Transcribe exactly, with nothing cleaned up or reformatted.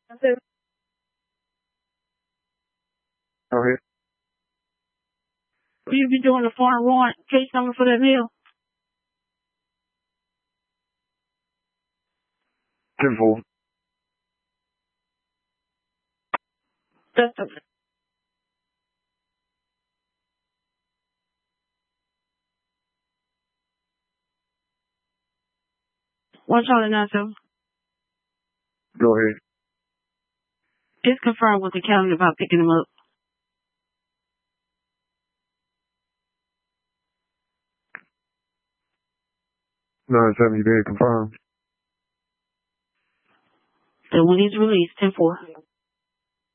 Go ahead. Will you be doing the foreign warrant case number for that meal? ten four. That's okay. One Charlie nine seven. Go ahead. Just confirm with the county about picking them up. nine seven, you did confirm. Then when he's released, ten four.